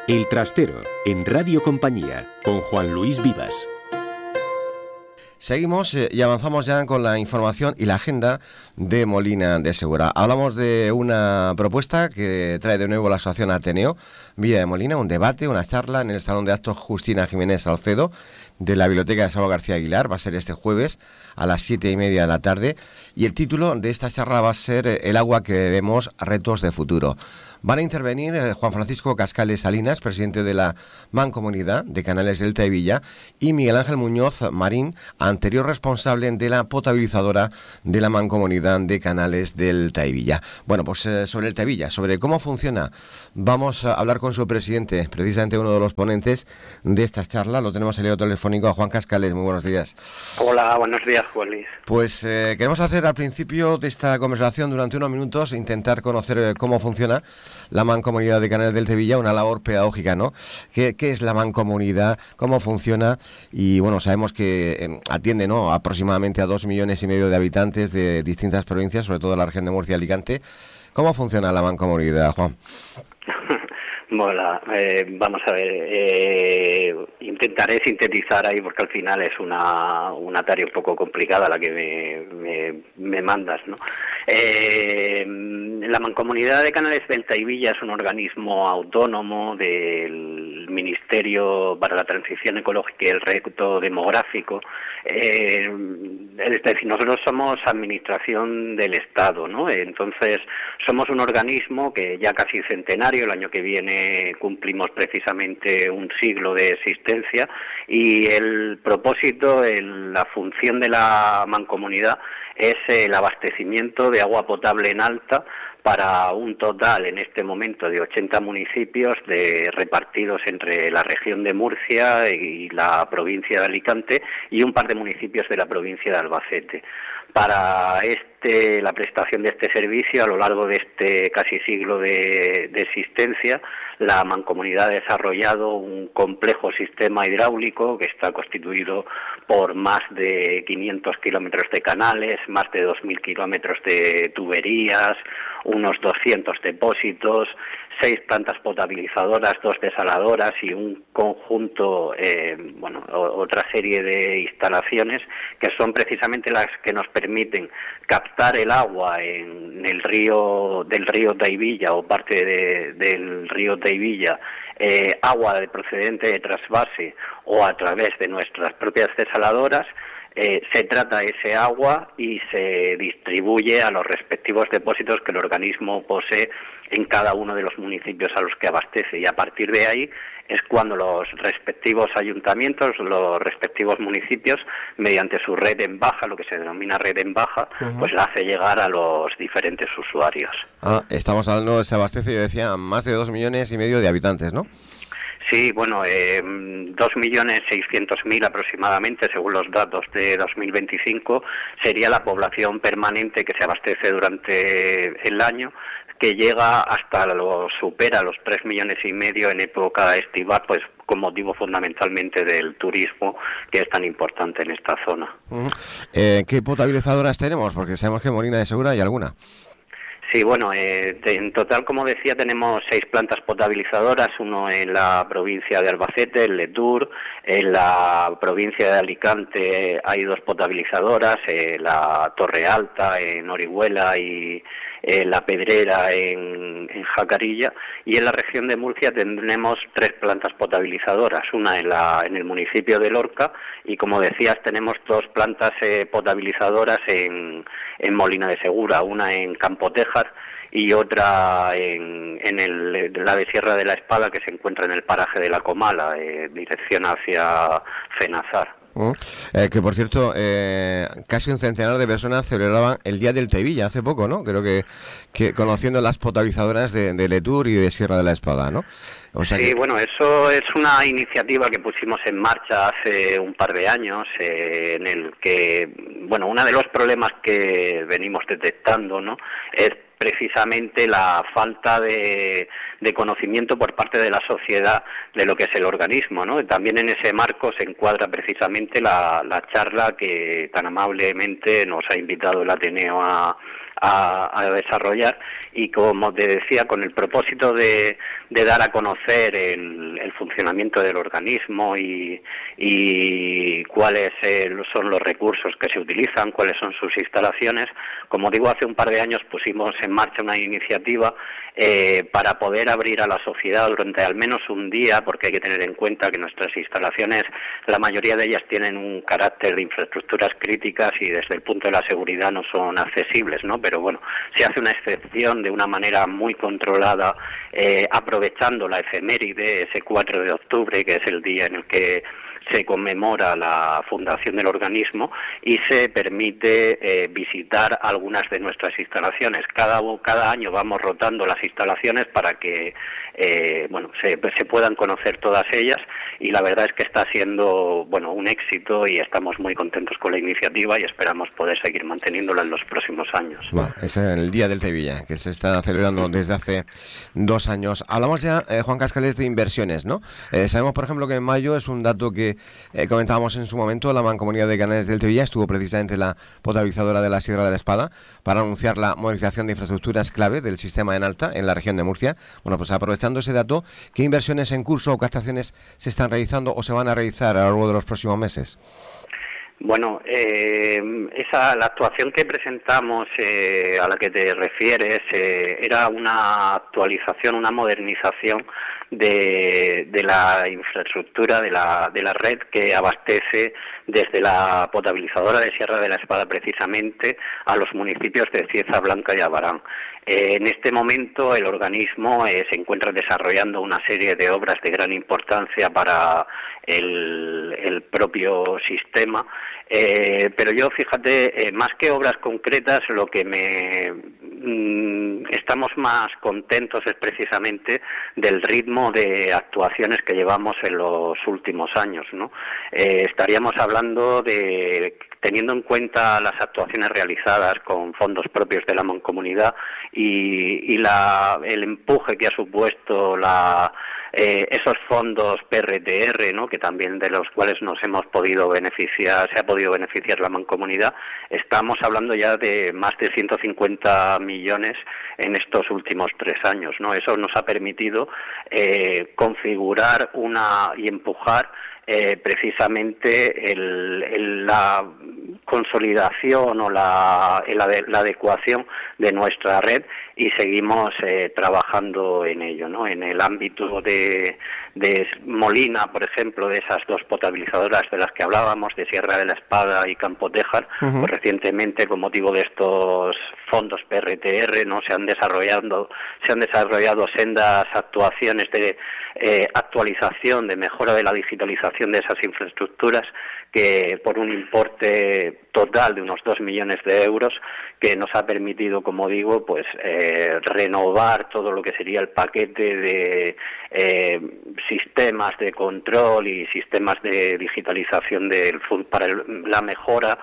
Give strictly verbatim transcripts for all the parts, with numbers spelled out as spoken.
El Trastero, en Radio Compañía, con Juan Luis Vivas. Seguimos eh, y avanzamos ya con la información y la agenda de Molina de Segura. Hablamos de una propuesta que trae de nuevo la Asociación Ateneo Villa de Molina, un debate, una charla en el Salón de Actos Justina Jiménez Salcedo de la Biblioteca de Salvador García Aguilar. Va a ser este jueves a las siete y media de la tarde y el título de esta charla va a ser El agua que bebemos, retos de futuro. Van a intervenir eh, Juan Francisco Cascales Salinas, presidente de la Mancomunidad de Canales Delta y Villa, y Miguel Ángel Muñoz Marín, anterior responsable de la potabilizadora de la Mancomunidad de Canales Delta y Villa. Bueno, pues eh, sobre el Villa, sobre cómo funciona, vamos a hablar con su presidente, precisamente uno de los ponentes de esta charla. Lo tenemos en el telefónico a Juan Cascales. Muy buenos días. Hola, buenos días, Juan Luis. Pues eh, queremos hacer al principio de esta conversación, durante unos minutos, intentar conocer eh, cómo funciona la Mancomunidad de Canales del Villa, una labor pedagógica, ¿no? ¿Qué, qué es la Mancomunidad? ¿Cómo funciona? Y bueno, sabemos que eh, atiende, ¿no?, aproximadamente a dos millones y medio de habitantes de distintas provincias, sobre todo la región de Murcia y Alicante. ¿Cómo funciona la Mancomunidad, Juan? Bueno, eh, vamos a ver, eh, intentaré sintetizar ahí porque al final es una, una tarea un poco complicada la que me, me, me mandas, ¿no? Eh, la Mancomunidad de Canales Delta y Villa es un organismo autónomo del Ministerio para la Transición Ecológica y el Reto Demográfico. Eh, es decir, nosotros somos administración del Estado, ¿no? Entonces, somos un organismo que ya casi centenario, el año que viene cumplimos precisamente un siglo de existencia y el propósito, el, la función de la mancomunidad es el abastecimiento de agua potable en alta para un total en este momento de ochenta municipios de, repartidos entre la región de Murcia y la provincia de Alicante y un par de municipios de la provincia de Albacete. Para este, la prestación de este servicio a lo largo de este casi siglo de, de existencia, la Mancomunidad ha desarrollado un complejo sistema hidráulico que está constituido por más de quinientos kilómetros de canales, más de dos mil kilómetros de tuberías, unos doscientos depósitos, seis plantas potabilizadoras, dos desaladoras y un conjunto, eh, bueno, otra serie de instalaciones que son precisamente las que nos permiten captar el agua en el río del río Taivilla o parte de, del río Taivilla, eh, agua de procedente de trasvase o a través de nuestras propias desaladoras. Eh, se trata ese agua y se distribuye a los respectivos depósitos que el organismo posee en cada uno de los municipios a los que abastece, y a partir de ahí es cuando los respectivos ayuntamientos, los respectivos municipios, mediante su red en baja, lo que se denomina red en baja, uh-huh. pues la hace llegar a los diferentes usuarios. Ah, estamos hablando, se abastece, yo decía, más de dos millones y medio de habitantes, ¿no? Sí, bueno, eh, dos millones seiscientos mil aproximadamente, según los datos de dos mil veinticinco, sería la población permanente que se abastece durante el año, que llega hasta lo supera los tres millones y medio en época estival, pues con motivo fundamentalmente del turismo que es tan importante en esta zona. Uh-huh. Eh, ¿Qué potabilizadoras tenemos? Porque sabemos que en Molina de Segura hay alguna. Sí, bueno, eh, en total, como decía, tenemos seis plantas potabilizadoras, uno en la provincia de Albacete, en Letur, en la provincia de Alicante hay dos potabilizadoras, eh, la Torre Alta, en Orihuela y eh, La Pedrera en, en Jacarilla, y en la región de Murcia tendremos tres plantas potabilizadoras, una en, la, en el municipio de Lorca y, como decías, tenemos dos plantas eh, potabilizadoras en, en Molina de Segura, una en Campotejar y otra en, en el, la de Sierra de la Espada, que se encuentra en el paraje de la Comala, eh, dirección hacia Fenazar. Uh, eh, que por cierto, eh, casi un centenar de personas celebraban el Día del Tevilla hace poco, ¿no? Creo que, que conociendo las potabilizadoras de, de Letur y de Sierra de la Espada, ¿no? O sea sí, que... bueno, eso es una iniciativa que pusimos en marcha hace un par de años, eh, en el que, bueno, uno de los problemas que venimos detectando, ¿no?, es precisamente la falta de, de conocimiento por parte de la sociedad de lo que es el organismo, ¿no? También en ese marco se encuadra precisamente la, la charla que tan amablemente nos ha invitado el Ateneo a A, a desarrollar, y como te decía, con el propósito de, de dar a conocer el, el funcionamiento del organismo y, y cuáles eh, son los recursos que se utilizan, cuáles son sus instalaciones. Como digo, hace un par de años pusimos en marcha una iniciativa eh, para poder abrir a la sociedad durante al menos un día, porque hay que tener en cuenta que nuestras instalaciones, la mayoría de ellas tienen un carácter de infraestructuras críticas y desde el punto de la seguridad no son accesibles, ¿no? Pero bueno, se hace una excepción de una manera muy controlada, eh, aprovechando la efeméride, ese cuatro de octubre, que es el día en el que se conmemora la fundación del organismo, y se permite eh, visitar algunas de nuestras instalaciones. Cada, cada año vamos rotando las instalaciones para que eh, bueno, se, se puedan conocer todas ellas, y la verdad es que está siendo bueno un éxito y estamos muy contentos con la iniciativa y esperamos poder seguir manteniéndola en los próximos años. Bueno, es el Día del Sevilla, que se está celebrando desde hace dos años. Hablamos ya, eh, Juan Cascales, de inversiones, ¿no? Eh, sabemos, por ejemplo, que en mayo, es un dato que eh, comentábamos en su momento, la Mancomunidad de Canales del Sevilla estuvo precisamente la potabilizadora de la Sierra de la Espada para anunciar la modernización de infraestructuras clave del sistema en alta en la región de Murcia. Bueno, pues aprovechando ese dato, ¿qué inversiones en curso o captaciones se están realizando o se van a realizar a lo largo de los próximos meses? Bueno, eh, esa la actuación que presentamos, eh, a la que te refieres, eh, era una actualización, una modernización de, de la infraestructura de la, de la red que abastece desde la potabilizadora de Sierra de la Espada precisamente a los municipios de Cieza Blanca y Albarán. Eh, en este momento el organismo eh, se encuentra desarrollando una serie de obras de gran importancia para el, el propio sistema, eh, pero yo, fíjate, eh, más que obras concretas, lo que me mm, estamos más contentos es precisamente del ritmo de actuaciones que llevamos en los últimos años, ¿no? Eh, estaríamos hablando de, teniendo en cuenta las actuaciones realizadas con fondos propios de la Mancomunidad y, y la, el empuje que ha supuesto la, eh, esos fondos P R T R, ¿no? Que también de los cuales nos hemos podido beneficiar, se ha podido beneficiar la Mancomunidad, estamos hablando ya de más de ciento cincuenta millones en estos últimos tres años, ¿no? Eso nos ha permitido eh, configurar una y empujar Eh, precisamente el, el, la consolidación o la, la, la adecuación de nuestra red, y seguimos eh, trabajando en ello, ¿no? En el ámbito de, de Molina, por ejemplo, de esas dos potabilizadoras de las que hablábamos, de Sierra de la Espada y Campo Tejar, uh-huh. pues recientemente, con motivo de estos fondos P R T R, ¿no? se han desarrollado se han desarrollado sendas actuaciones de eh, actualización, de mejora de la digitalización de esas infraestructuras, que por un importe total de unos dos millones de euros, que nos ha permitido, como digo, pues eh, renovar todo lo que sería el paquete de eh, sistemas de control y sistemas de digitalización del para el, la mejora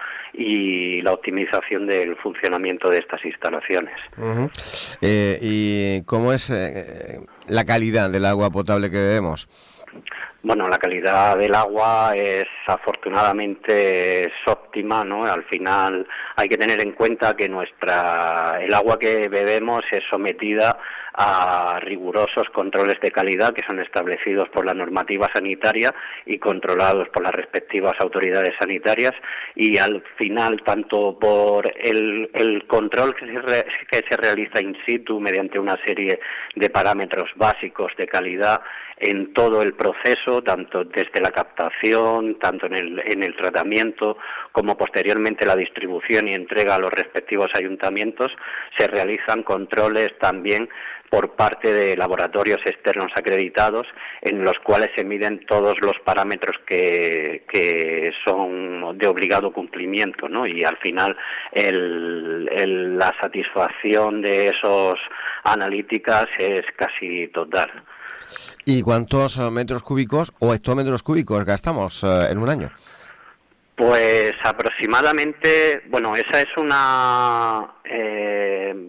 y la optimización del funcionamiento de estas instalaciones. Uh-huh. Eh, ¿Y cómo es eh, la calidad del agua potable que bebemos? Bueno, la calidad del agua es, afortunadamente, es óptima, ¿no? Al final hay que tener en cuenta que nuestra el agua que bebemos es sometida a rigurosos controles de calidad que son establecidos por la normativa sanitaria y controlados por las respectivas autoridades sanitarias, y al final, tanto por el, el control que se, re, que se realiza in situ mediante una serie de parámetros básicos de calidad en todo el proceso, tanto desde la captación, tanto en el, en el tratamiento, como posteriormente la distribución y entrega a los respectivos ayuntamientos, se realizan controles también por parte de laboratorios externos acreditados, en los cuales se miden todos los parámetros que, que son de obligado cumplimiento, ¿no? Y al final el, el, la satisfacción de esos analíticas es casi total. ¿Y cuántos metros cúbicos o hectómetros cúbicos gastamos eh, en un año? Pues aproximadamente, bueno, esa es una eh,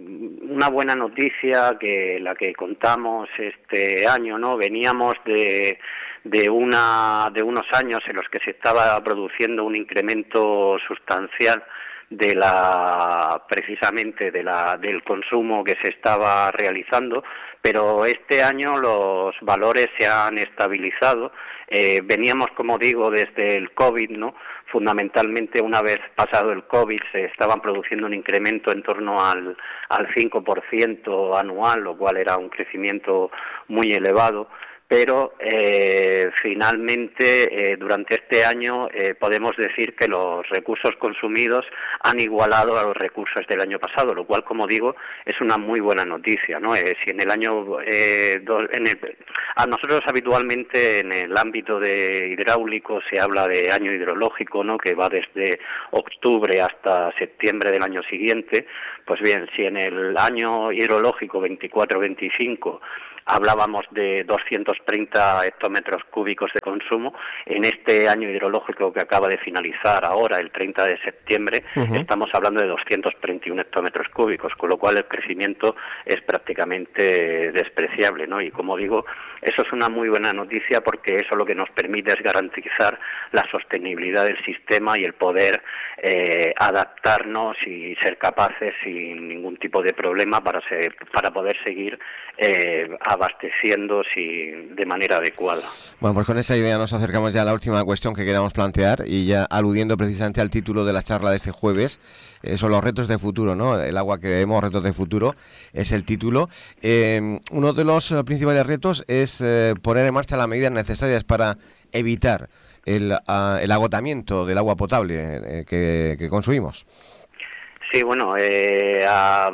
una buena noticia que la que contamos este año, ¿no? Veníamos de de una de unos años en los que se estaba produciendo un incremento sustancial de la precisamente de la del consumo que se estaba realizando, pero este año los valores se han estabilizado. Eh, veníamos, como digo, desde el COVID, ¿no? Fundamentalmente, una vez pasado el COVID, se estaban produciendo un incremento en torno al al cinco por ciento anual, lo cual era un crecimiento muy elevado. Pero eh, finalmente, eh, durante este año, eh, podemos decir que los recursos consumidos han igualado a los recursos del año pasado, lo cual, como digo, es una muy buena noticia, ¿no? Eh, si en el año, eh, do, en el, a nosotros habitualmente en el ámbito de hidráulico se habla de año hidrológico, ¿no? Que va desde octubre hasta septiembre del año siguiente. Pues bien, si en el año hidrológico veinticuatro veinticinco hablábamos de doscientos treinta hectómetros cúbicos de consumo, en este año hidrológico que acaba de finalizar ahora, el treinta de septiembre, uh-huh. estamos hablando de doscientos treinta y uno hectómetros cúbicos, con lo cual el crecimiento es prácticamente despreciable, ¿no? Y como digo, eso es una muy buena noticia porque eso lo que nos permite es garantizar la sostenibilidad del sistema y el poder eh, adaptarnos y ser capaces sin ningún tipo de problema para, ser, para poder seguir eh, abasteciendo si, de manera adecuada. Bueno, pues con esa idea nos acercamos ya a la última cuestión que queríamos plantear y ya aludiendo precisamente al título de la charla de este jueves, eh, son los retos de futuro, ¿no? El agua que vemos, retos de futuro, es el título. Eh, uno de los principales retos es eh, poner en marcha las medidas necesarias para evitar el, uh, el agotamiento del agua potable eh, que, que consumimos. Sí, bueno, eh, uh,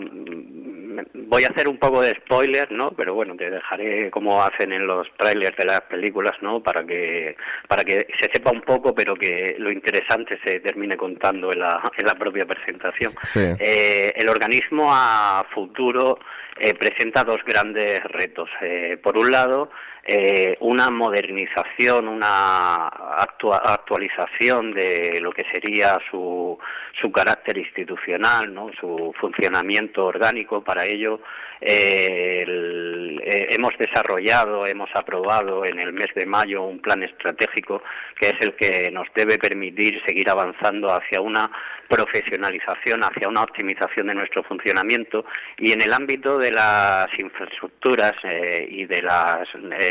voy a hacer un poco de spoiler, ¿no? Pero bueno, te dejaré como hacen en los trailers de las películas, ¿no? Para que para que se sepa un poco, pero que lo interesante se termine contando en la en la propia presentación. Sí. Eh, el organismo a futuro eh, presenta dos grandes retos. Eh, por un lado, Eh, una modernización, una actua- actualización de lo que sería su, su carácter institucional, ¿no? Su funcionamiento orgánico. Para ello eh, el, eh, hemos desarrollado, hemos aprobado en el mes de mayo un plan estratégico que es el que nos debe permitir seguir avanzando hacia una profesionalización, hacia una optimización de nuestro funcionamiento, y en el ámbito de las infraestructuras eh, y de las eh,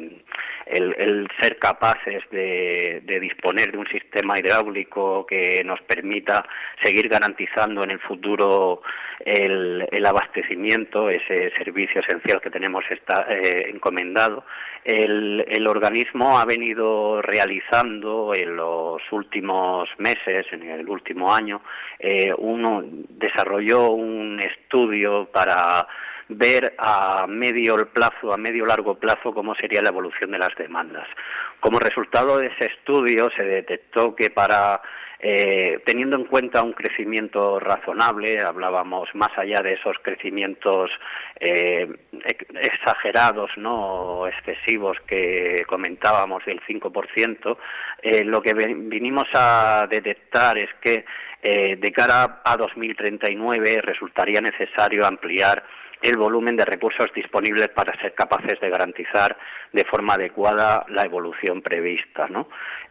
el, el ser capaces de, de disponer de un sistema hidráulico que nos permita seguir garantizando en el futuro el, el abastecimiento, ese servicio esencial que tenemos está, eh, encomendado. El, el organismo ha venido realizando en los últimos meses, en el último año, eh, uno desarrolló un estudio para ver a medio plazo, a medio largo plazo, cómo sería la evolución de las demandas. Como resultado de ese estudio se detectó que para Eh, teniendo en cuenta un crecimiento razonable, hablábamos más allá de esos crecimientos eh, exagerados, no excesivos que comentábamos del cinco por ciento, eh, lo que vinimos a detectar es que eh, de cara a dos mil treinta y nueve resultaría necesario ampliar el volumen de recursos disponibles para ser capaces de garantizar de forma adecuada la evolución prevista, ¿no?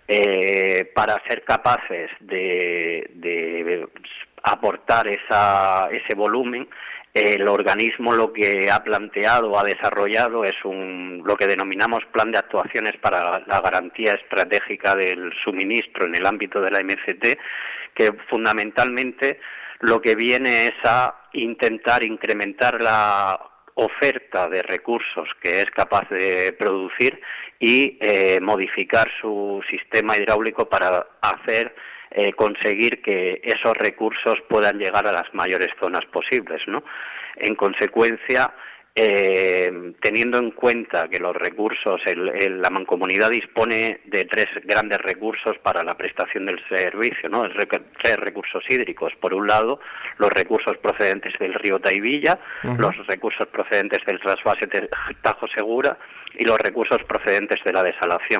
Eh, para ser capaces de, de aportar esa, ese volumen, el organismo lo que ha planteado, ha desarrollado, es un lo que denominamos Plan de Actuaciones para la Garantía Estratégica del Suministro en el ámbito de la M C T, que fundamentalmente lo que viene es a intentar incrementar la oferta de recursos que es capaz de producir y eh, modificar su sistema hidráulico para hacer eh, conseguir que esos recursos puedan llegar a las mayores zonas posibles, ¿no? En consecuencia, Eh, teniendo en cuenta que los recursos, el, el, la mancomunidad dispone de tres grandes recursos para la prestación del servicio, ¿no? Tres recursos hídricos. Por un lado, los recursos procedentes del río Tahivilla, uh-huh. los recursos procedentes del trasvase Tajo Segura y los recursos procedentes de la desalación.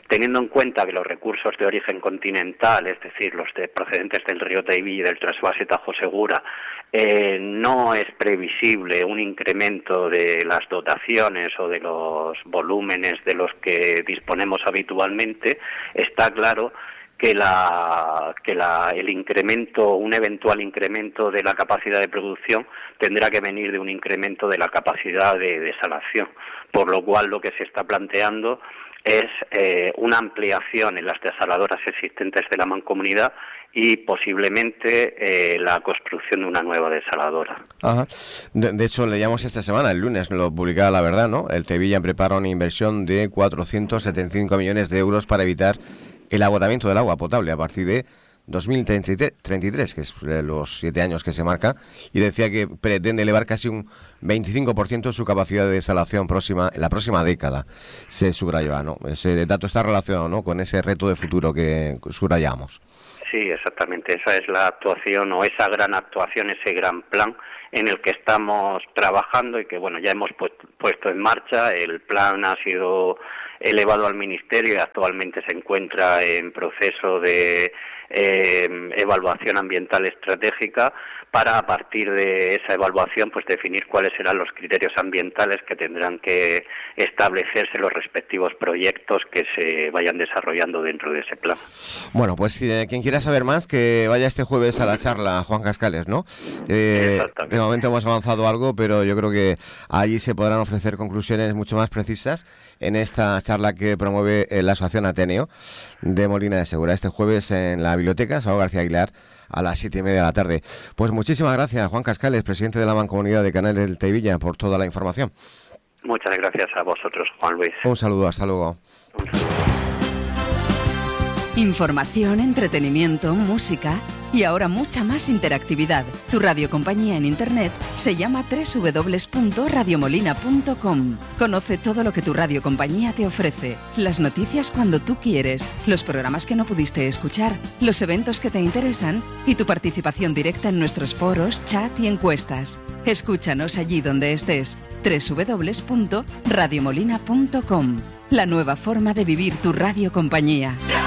teniendo en cuenta que los recursos de origen continental, es decir, los de procedentes del río Teivilla y del trasvase Tajo Segura, eh, no es previsible un incremento de las dotaciones o de los volúmenes de los que disponemos habitualmente, está claro que la que la el incremento, un eventual incremento de la capacidad de producción tendrá que venir de un incremento de la capacidad de desalación, por lo cual lo que se está planteando es eh, una ampliación en las desaladoras existentes de la mancomunidad y posiblemente eh, la construcción de una nueva desaladora. Ajá. De, de hecho, leíamos esta semana, el lunes, lo publicaba La Verdad, ¿no? El Teivilla prepara una inversión de cuatrocientos setenta y cinco millones de euros para evitar el agotamiento del agua potable a partir de dos mil treinta y tres, que es los siete años que se marca, y decía que pretende elevar casi un veinticinco por ciento su capacidad de desalación próxima en la próxima década. Se subrayaba, ¿no? Ese dato está relacionado, ¿no?, con ese reto de futuro que subrayamos. Sí, exactamente. Esa es la actuación o esa gran actuación, ese gran plan en el que estamos trabajando y que, bueno, ya hemos puesto, puesto en marcha. El plan ha sido elevado al Ministerio y actualmente se encuentra en proceso de eh, evaluación ambiental estratégica para, a partir de esa evaluación, pues definir cuáles serán los criterios ambientales que tendrán que establecerse los respectivos proyectos que se vayan desarrollando dentro de ese plan. Bueno, pues si eh, quien quiera saber más, que vaya este jueves a la charla, Juan Cascales, ¿no? Eh, de momento hemos avanzado algo, pero yo creo que allí se podrán ofrecer conclusiones mucho más precisas en esta charla que promueve la Asociación Ateneo de Molina de Segura, este jueves en la Biblioteca Salvador García Aguilar a las siete y media de la tarde. Pues muchísimas gracias, Juan Cascales, presidente de la Mancomunidad de Canales del Teivilla, por toda la información. Muchas gracias a vosotros, Juan Luis. Un saludo, hasta luego. Un saludo. Información, entretenimiento, música y ahora mucha más interactividad. Tu radiocompañía en internet se llama doble u doble u doble u punto radio molina punto com. Conoce todo lo que tu radiocompañía te ofrece, las noticias cuando tú quieres, los programas que no pudiste escuchar, los eventos que te interesan y tu participación directa en nuestros foros, chat y encuestas. Escúchanos allí donde estés. doble u doble u doble u punto radio molina punto com. La nueva forma de vivir tu radiocompañía.